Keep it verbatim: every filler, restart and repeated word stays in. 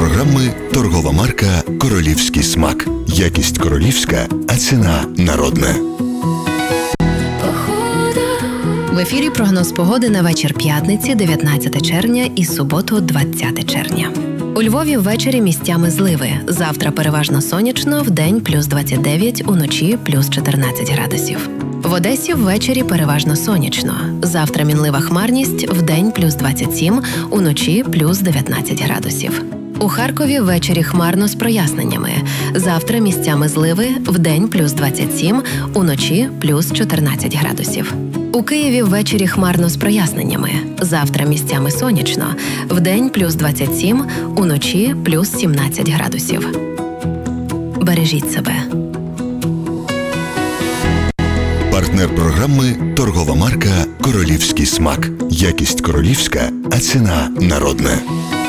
програми торгова марка «Королівський смак». Якість королівська, а ціна народна. В ефірі прогноз погоди на вечір п'ятниці, дев'ятнадцяте червня і суботу, двадцяте червня. У Львові ввечері місцями зливи. Завтра переважно сонячно, вдень плюс двадцять дев'ять, уночі плюс чотирнадцять градусів. В Одесі ввечері переважно сонячно. Завтра мінлива хмарність, вдень плюс двадцять сім, уночі плюс дев'ятнадцять градусів. У Харкові ввечері хмарно з проясненнями. Завтра місцями зливи, вдень плюс двадцять сім, уночі плюс чотирнадцять градусів. У Києві ввечері хмарно з проясненнями. Завтра місцями сонячно, вдень плюс двадцять сім, уночі плюс сімнадцять градусів. Бережіть себе. Партнер програми торгова марка «Королівський смак». Якість королівська, а ціна народна.